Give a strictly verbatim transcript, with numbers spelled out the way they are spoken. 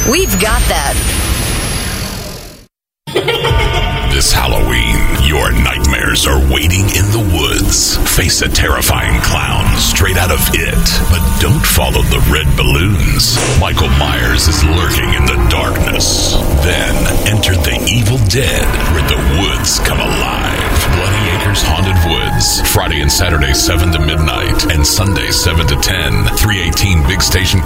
We've got that. This Halloween, your nightmares are waiting in the woods. Face a terrifying clown straight out of It, but don't follow the red balloons. Michael Myers is lurking in the darkness. Then enter the Evil Dead, where the woods come alive. Bloody Acres Haunted Woods, Friday and Saturday seven to midnight, and Sunday seven to ten. three eighteen Big Station